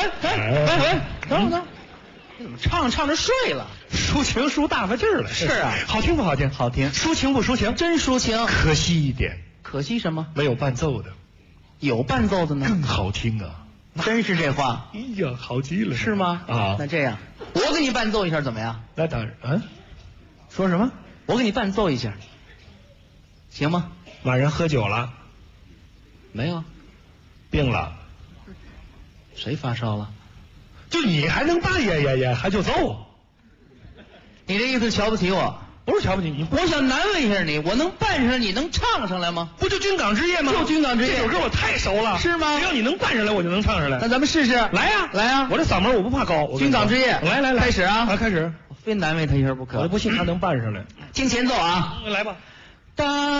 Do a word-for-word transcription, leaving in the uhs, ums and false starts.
哎哎哎，等会等会，你怎么唱着唱着睡了？ 抒情抒大发劲儿了。 是啊， 好听不好听？ 好听。 抒情不抒情？ 真抒情。 可惜一点。 可惜什么？ 没有伴奏的。 有伴奏的呢？ 更好听啊！ 真是这话。 哎呀，好极了。 是吗？ 啊， 那这样，我给你伴奏一下怎么样？ 那当然。嗯， 说什么？我给你伴奏一下，行吗？ 晚上喝酒了？ 没有。 病了？ 谁发烧了？ 就你还能扮演演演，还就奏？ 你这意思瞧不起我？ 不是瞧不起你， 我想难为一下你，我能扮上，你能唱上来吗？ 不就军港之夜吗？ 就军港之夜， 这首歌我太熟了， 是吗？ 只要你能扮上来，我就能唱上来。 那咱们试试， 来呀， 来呀！ 我这嗓门我不怕高。 军港之夜， 来来来， 开始啊！ 啊，开始。 我非难为他一下不可。 我就不信他能扮上来。 听前奏啊！ 来吧。 当